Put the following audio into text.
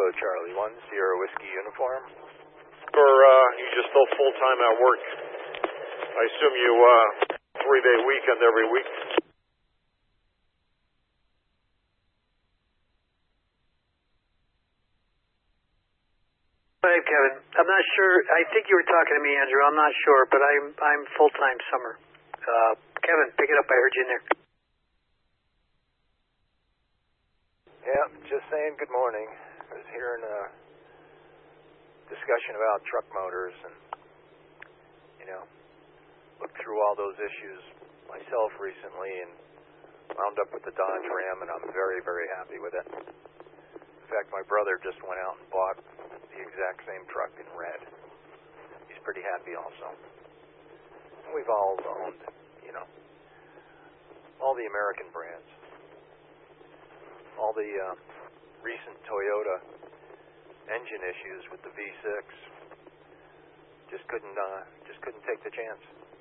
Kilo Charlie 1, Sierra Whiskey uniform. Or you just still full-time at work? I assume you 3-day weekend every week? Hi, Kevin. I'm not sure. I think you were talking to me, Andrew. I'm not sure, but I'm full-time summer. Kevin, pick it up. I heard you in there. Yeah, just saying good morning. I was hearing a discussion about truck motors and, looked through all those issues myself recently and wound up with the Dodge Ram, and I'm very, very happy with it. In fact, my brother just went out and bought the exact same truck in red. He's pretty happy also. And we've all owned, all the American brands. All the recent Toyota engine issues with the V6 just couldn't take the chance.